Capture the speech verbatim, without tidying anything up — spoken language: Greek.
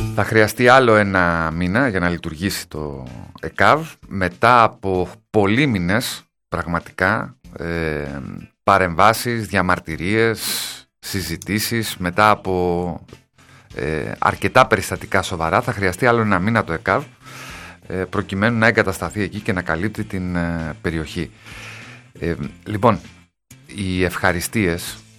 Θα χρειαστεί άλλο ένα μήνα για να λειτουργήσει το ΕΚΑΒ μετά από πολλοί μήνες πραγματικά ε, παρεμβάσεις, διαμαρτυρίες, συζητήσεις, μετά από ε, αρκετά περιστατικά σοβαρά. Θα χρειαστεί άλλο ένα μήνα το ΕΚΑΒ ε, προκειμένου να εγκατασταθεί εκεί και να καλύπτει την ε, περιοχή. Ε, λοιπόν, οι ευχαριστίες